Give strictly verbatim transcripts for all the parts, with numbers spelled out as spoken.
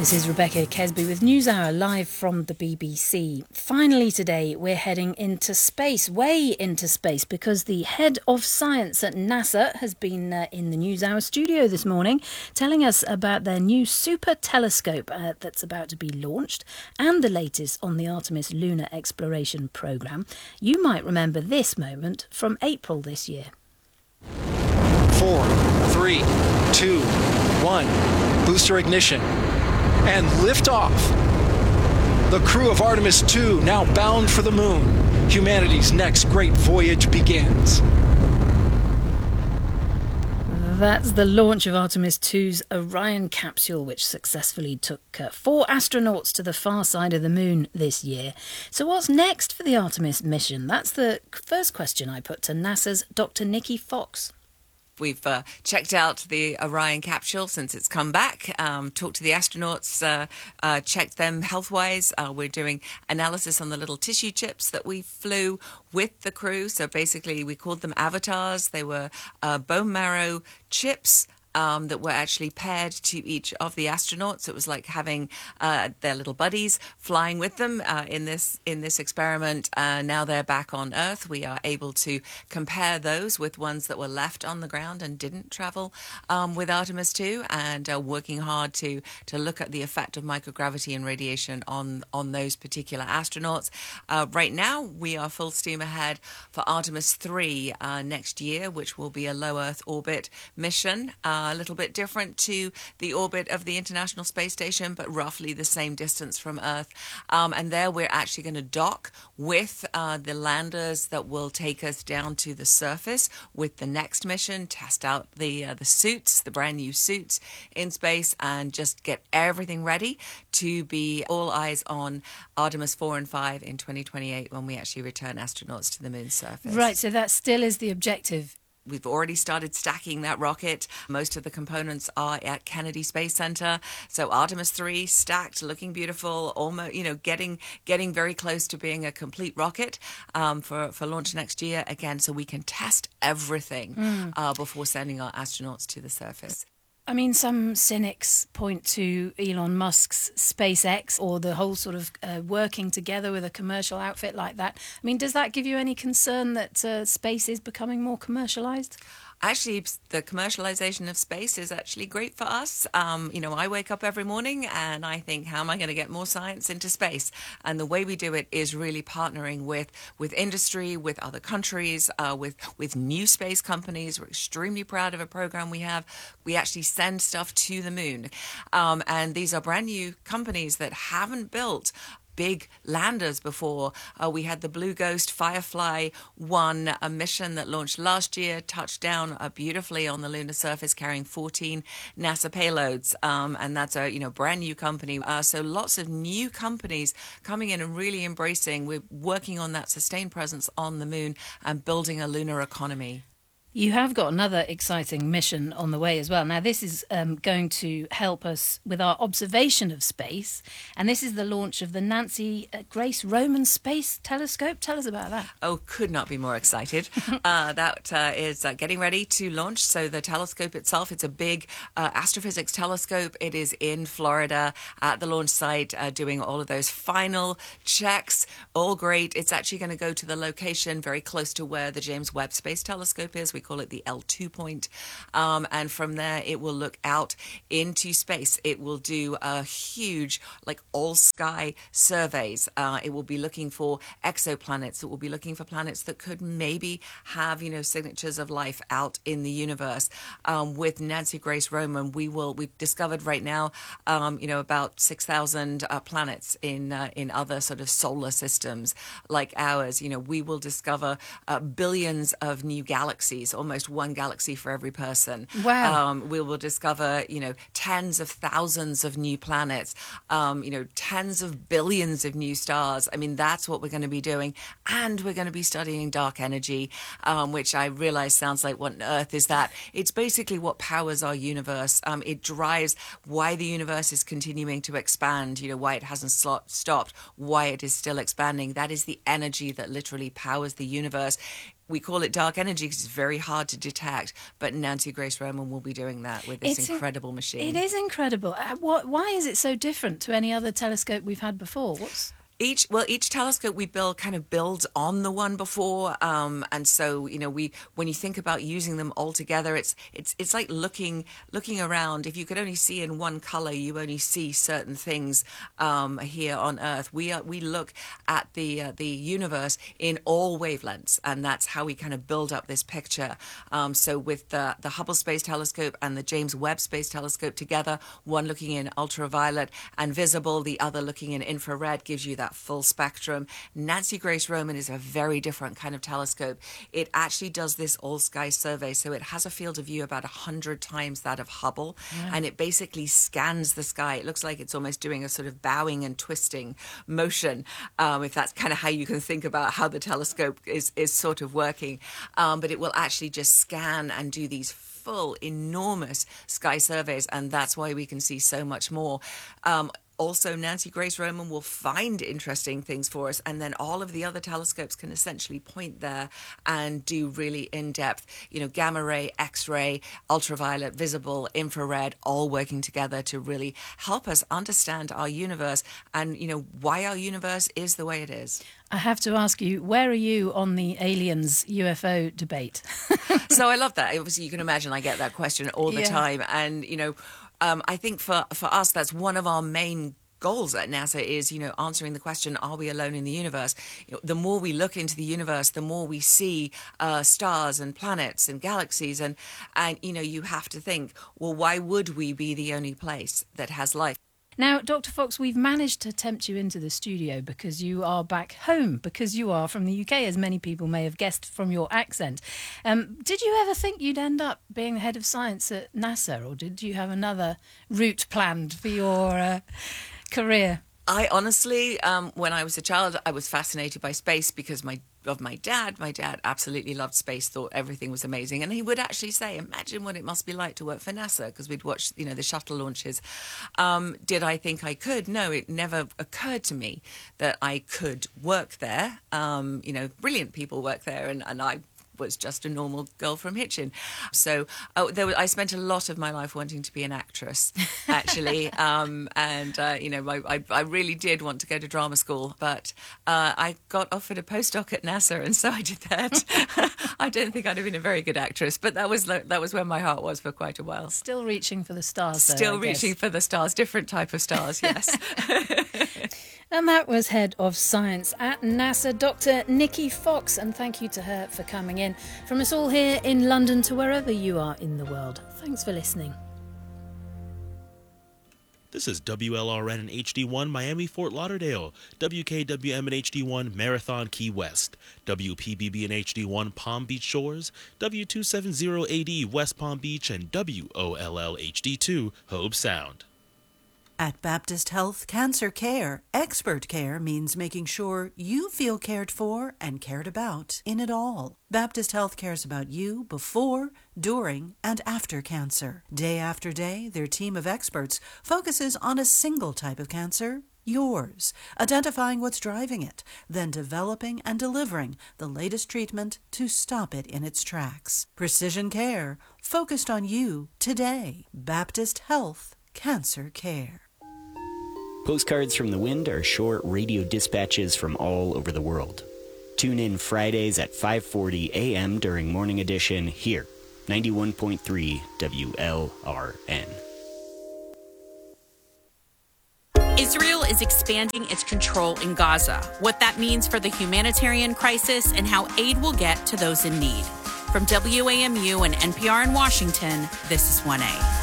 This is Rebecca Kesby with NewsHour live from the B B C. Finally today, we're heading into space, way into space, because the head of science at NASA has been uh, in the NewsHour studio this morning telling us about their new super telescope uh, that's about to be launched and the latest on the Artemis lunar exploration programme. You might remember this moment from April this year. Four, three, two, one, booster ignition. And liftoff. The crew of Artemis two now bound for the moon. Humanity's next great voyage begins. That's the launch of Artemis two's Orion capsule, which successfully took uh, four astronauts to the far side of the moon this year. So what's next for the Artemis mission? That's the first question I put to NASA's Doctor Nikki Fox. We've uh, checked out the Orion capsule since it's come back, um, talked to the astronauts, uh, uh, checked them health-wise. Uh, we're doing analysis on the little tissue chips that we flew with the crew. So basically we called them avatars. They were uh, bone marrow chips Um, that were actually paired to each of the astronauts. It was like having uh, their little buddies flying with them uh, in this in this experiment. Uh, now they're back on Earth. We are able to compare those with ones that were left on the ground and didn't travel um, with Artemis two, and uh, working hard to to look at the effect of microgravity and radiation on on those particular astronauts. Uh, right now, we are full steam ahead for Artemis three uh, next year, which will be a low Earth orbit mission. Uh, A little bit different to the orbit of the International Space Station, but roughly the same distance from Earth. Um, and there we're actually going to dock with uh, the landers that will take us down to the surface with the next mission, test out the uh, the suits, the brand new suits in space, and just get everything ready to be all eyes on Artemis four and five in twenty twenty-eight when we actually return astronauts to the moon's surface. Right, so that still is the objective. We've already started stacking that rocket. Most of the components are at Kennedy Space Center. So Artemis three stacked, looking beautiful, almost, you know, getting getting very close to being a complete rocket um, for, for launch next year again, so we can test everything mm. uh, before sending our astronauts to the surface. I mean, some cynics point to Elon Musk's SpaceX or the whole sort of uh, working together with a commercial outfit like that. I mean, does that give you any concern that uh, space is becoming more commercialised? Actually, the commercialization of space is actually great for us. Um, you know, I wake up every morning and I think, how am I going to get more science into space? And the way we do it is really partnering with with industry, with other countries, uh, with with new space companies. We're extremely proud of a program we have. We actually send stuff to the moon. Um, and these are brand new companies that haven't built big landers before. Uh, we had the Blue Ghost Firefly one, a mission that launched last year, touched down uh, beautifully on the lunar surface, carrying fourteen NASA payloads, um, and that's a you know brand new company. Uh, so lots of new companies coming in and really embracing. We're working on that sustained presence on the moon and building a lunar economy. You have got another exciting mission on the way as well. Now, this is um, going to help us with our observation of space, and this is the launch of the Nancy Grace Roman Space Telescope. Tell us about that. Oh, could not be more excited. uh, that uh, is uh, getting ready to launch. So the telescope itself, it's a big uh, astrophysics telescope. It is in Florida at the launch site, uh, doing all of those final checks. All great. It's actually going to go to the location very close to where the James Webb Space Telescope is. We call it the L two point. Um, and from there, it will look out into space. It will do a huge, like, all-sky surveys. Uh, it will be looking for exoplanets. It will be looking for planets that could maybe have, you know, signatures of life out in the universe. Um, with Nancy Grace Roman, we will, we've discovered right now, um, you know, about six thousand uh, planets in, uh, in other sort of solar systems like ours. You know, we will discover uh, billions of new galaxies, almost one galaxy for every person. Wow. Um, we will discover, you know, tens of thousands of new planets, um, you know, tens of billions of new stars. I mean, that's what we're going to be doing. And we're going to be studying dark energy, um, which I realize sounds like, what on earth is that? It's basically what powers our universe. Um, it drives why the universe is continuing to expand, you know, why it hasn't slot- stopped, why it is still expanding. That is the energy that literally powers the universe. we call it dark energy because it's very hard to detect, but Nancy Grace Roman will be doing that with this It's incredible in- machine. It is incredible. Uh, what, why is it so different to any other telescope we've had before? What's... Each well, each telescope we build kind of builds on the one before, um, and so you know we when you think about using them all together, it's it's it's like looking looking around. If you could only see in one color, you only see certain things um, here on Earth. We are, we look at the uh, the universe in all wavelengths, and that's how we kind of build up this picture. Um, so with the the Hubble Space Telescope and the James Webb Space Telescope together, one looking in ultraviolet and visible, the other looking in infrared, gives you that full spectrum. Nancy Grace Roman is a very different kind of telescope. It actually does this all-sky survey, so it has a field of view about one hundred times that of Hubble, yeah. and it basically scans the sky. It looks like it's almost doing a sort of bowing and twisting motion, um, if that's kind of how you can think about how the telescope is, is sort of working. Um, but it will actually just scan and do these full, enormous sky surveys, and that's why we can see so much more. Um, Also, Nancy Grace Roman will find interesting things for us, and then all of the other telescopes can essentially point there and do really in-depth, you know, gamma ray, X-ray, ultraviolet, visible, infrared, all working together to really help us understand our universe and, you know, why our universe is the way it is. I have to ask you, where are you on the aliens U F O debate? So I love that. Obviously, you can imagine I get that question all the Yeah. time, and, you know, Um, I think for, for us, that's one of our main goals at NASA is, you know, answering the question, are we alone in the universe? You know, the more we look into the universe, the more we see uh, stars and planets and galaxies. And, and, you know, you have to think, well, why would we be the only place that has life? Now, Doctor Fox, we've managed to tempt you into the studio because you are back home, because you are from the U K, as many people may have guessed from your accent. Um, did you ever think you'd end up being the head of science at NASA, or did you have another route planned for your uh, career? I honestly, um, when I was a child, I was fascinated by space because my of my dad. My dad absolutely loved space, thought everything was amazing. And he would actually say, imagine what it must be like to work for NASA, because we'd watch, you know, the shuttle launches. Um, did I think I could? No, it never occurred to me that I could work there. Um, you know, brilliant people work there, and, and I was just a normal girl from Hitchin. So oh, there was, I spent a lot of my life wanting to be an actress, actually. um, and, uh, you know, I, I, I really did want to go to drama school, but uh, I got offered a postdoc at NASA, and so I did that. I don't think I'd have been a very good actress, but that was that was where my heart was for quite a while. Still reaching for the stars, though, Still I reaching guess. for the stars, different type of stars, yes. And that was Head of Science at NASA, Doctor Nikki Fox, and thank you to her for coming in. From us all here in London to wherever you are in the world, thanks for listening. This is W L R N and H D one Miami Fort Lauderdale, W K W M and H D one Marathon Key West, W P B B and H D one Palm Beach Shores, W two seventy A D West Palm Beach, and W O L L H D two Hobe Sound. At Baptist Health Cancer Care, expert care means making sure you feel cared for and cared about in it all. Baptist Health cares about you before, during, and after cancer. Day after day, their team of experts focuses on a single type of cancer, yours, identifying what's driving it, then developing and delivering the latest treatment to stop it in its tracks. Precision care, focused on you today. Baptist Health Cancer Care. Postcards from the Wind are short radio dispatches from all over the world. Tune in Fridays at five forty a.m. during Morning Edition here, ninety-one point three W L R N. Israel is expanding its control in Gaza, what that means for the humanitarian crisis, and how aid will get to those in need. From W A M U and N P R in Washington, this is one A.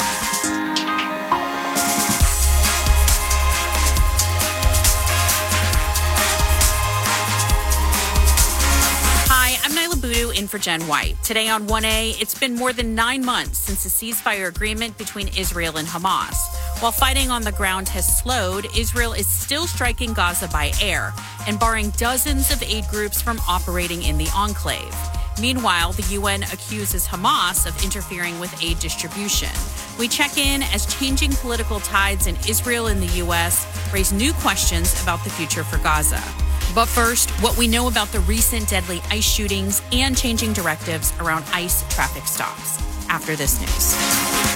In for Jen White. Today on one A, it's been more than nine months since the ceasefire agreement between Israel and Hamas. While fighting on the ground has slowed, Israel is still striking Gaza by air and barring dozens of aid groups from operating in the enclave. Meanwhile, the U N accuses Hamas of interfering with aid distribution. We check in as changing political tides in Israel and the U S raise new questions about the future for Gaza. But first, what we know about the recent deadly ICE shootings and changing directives around ICE traffic stops. After this news.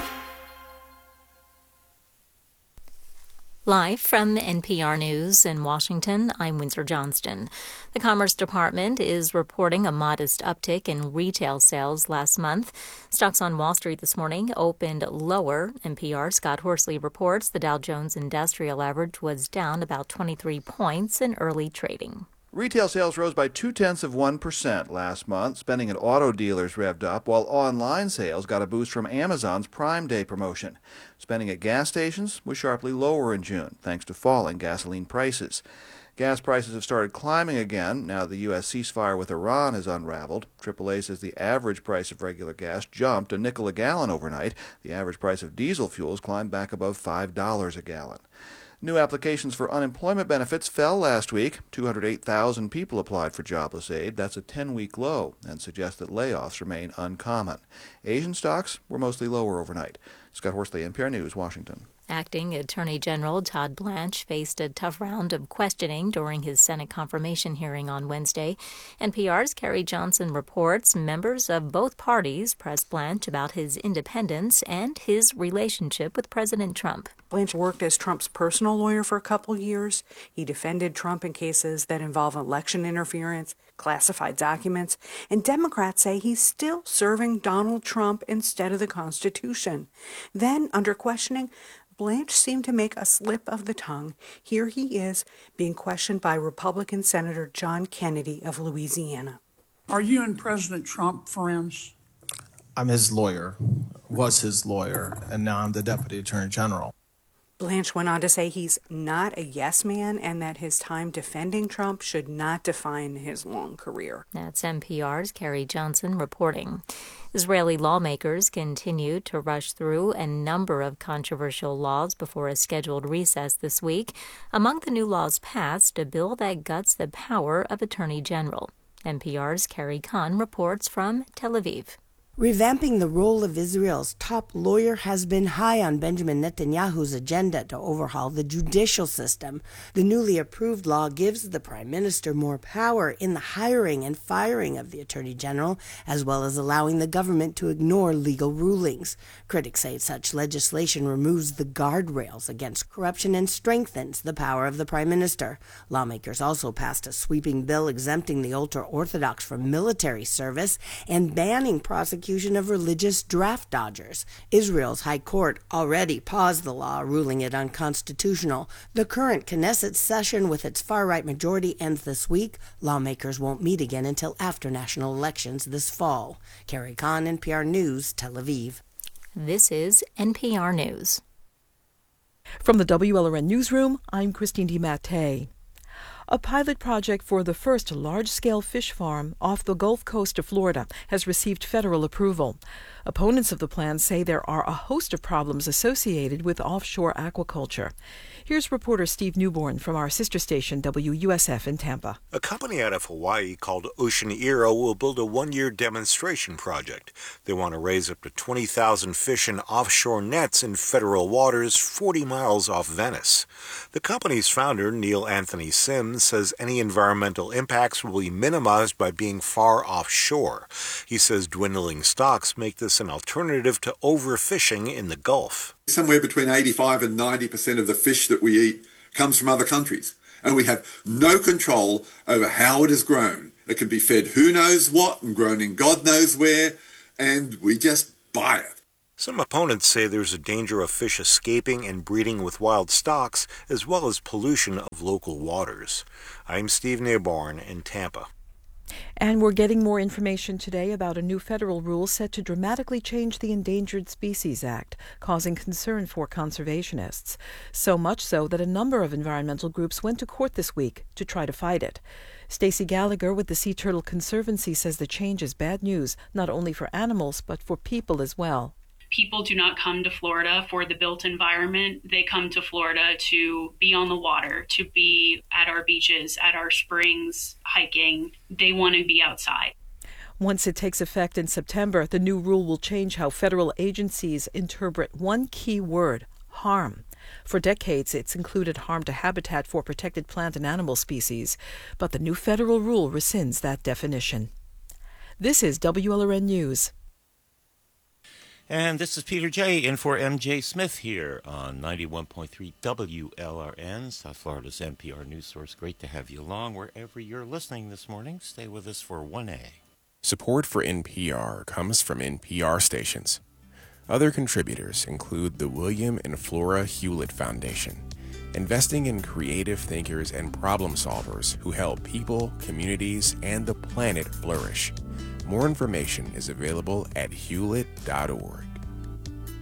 Live from N P R News in Washington, I'm Windsor Johnston. The Commerce Department is reporting a modest uptick in retail sales last month. Stocks on Wall Street this morning opened lower. N P R's Scott Horsley reports the Dow Jones Industrial Average was down about twenty-three points in early trading. Retail sales rose by two-tenths of one percent last month. Spending at auto dealers revved up, while online sales got a boost from Amazon's Prime Day promotion. Spending at gas stations was sharply lower in June, thanks to falling gasoline prices. Gas prices have started climbing again now the U S ceasefire with Iran has unraveled. triple A says the average price of regular gas jumped a nickel a gallon overnight. The average price of diesel fuels climbed back above five dollars a gallon. New applications for unemployment benefits fell last week. two hundred eight thousand people applied for jobless aid. That's a ten-week low and suggests that layoffs remain uncommon. Asian stocks were mostly lower overnight. Scott Horsley, N P R News, Washington. Acting Attorney General Todd Blanche faced a tough round of questioning during his Senate confirmation hearing on Wednesday. N P R's Carrie Johnson reports members of both parties pressed Blanche about his independence and his relationship with President Trump. Blanche worked as Trump's personal lawyer for a couple years. He defended Trump in cases that involve election interference, classified documents, and Democrats say he's still serving Donald Trump instead of the Constitution. Then, under questioning, Blanche seemed to make a slip of the tongue. Here he is being questioned by Republican Senator John Kennedy of Louisiana. Are you and President Trump friends? I'm his lawyer, was his lawyer, and now I'm the Deputy Attorney General. Blanche went on to say he's not a yes man and that his time defending Trump should not define his long career. That's N P R's Carrie Johnson reporting. Israeli lawmakers continue to rush through a number of controversial laws before a scheduled recess this week. Among the new laws passed, a bill that guts the power of Attorney General. N P R's Carrie Kahn reports from Tel Aviv. Revamping the role of Israel's top lawyer has been high on Benjamin Netanyahu's agenda to overhaul the judicial system. The newly approved law gives the prime minister more power in the hiring and firing of the attorney general, as well as allowing the government to ignore legal rulings. Critics say such legislation removes the guardrails against corruption and strengthens the power of the prime minister. Lawmakers also passed a sweeping bill exempting the ultra-Orthodox from military service and banning prosecution of religious draft dodgers. Israel's High Court already paused the law, ruling it unconstitutional. The current Knesset session with its far-right majority ends this week. Lawmakers won't meet again until after national elections this fall. Carrie Kahn, N P R News, Tel Aviv. This is N P R News. From the W L R N Newsroom, I'm Christine DiMattei. A pilot project for the first large-scale fish farm off the Gulf Coast of Florida has received federal approval. Opponents of the plan say there are a host of problems associated with offshore aquaculture. Here's reporter Steve Newborn from our sister station W U S F in Tampa. A company out of Hawaii called Ocean Aero will build a one-year demonstration project. They want to raise up to twenty thousand fish in offshore nets in federal waters forty miles off Venice. The company's founder, Neil Anthony Sims, says any environmental impacts will be minimized by being far offshore. He says dwindling stocks make this an alternative to overfishing in the Gulf. Somewhere between eighty-five and ninety percent of the fish that we eat comes from other countries, and we have no control over how it is grown. It can be fed who knows what and grown in God knows where, and we just buy it. Some opponents say there's a danger of fish escaping and breeding with wild stocks, as well as pollution of local waters. I'm Steve Newborn in Tampa. And we're getting more information today about a new federal rule set to dramatically change the Endangered Species Act, causing concern for conservationists. So much so that a number of environmental groups went to court this week to try to fight it. Stacey Gallagher with the Sea Turtle Conservancy says the change is bad news, not only for animals, but for people as well. People do not come to Florida for the built environment. They come to Florida to be on the water, to be at our beaches, at our springs, hiking. They want to be outside. Once it takes effect in September, the new rule will change how federal agencies interpret one key word, harm. For decades, it's included harm to habitat for protected plant and animal species, but the new federal rule rescinds that definition. This is W L R N News. And this is Peter J. in for M J Smith here on ninety-one point three W L R N, South Florida's N P R news source. Great to have you along wherever you're listening this morning. Stay with us for one A. Support for N P R comes from N P R stations. Other contributors include the William and Flora Hewlett Foundation, investing in creative thinkers and problem solvers who help people, communities, and the planet flourish. More information is available at hewlett dot org.